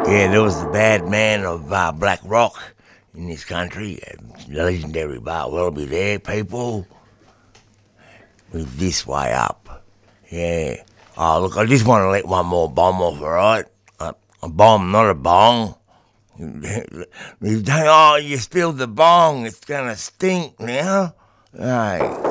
Yeah, there was the bad man of Black Rock in this country. The legendary Bart Willoughby there, people. With This Way Up. Yeah. Oh, look, I just want to let one more bomb off, all right? A bomb, not a bong. You spilled the bong. It's going to stink now. Hey.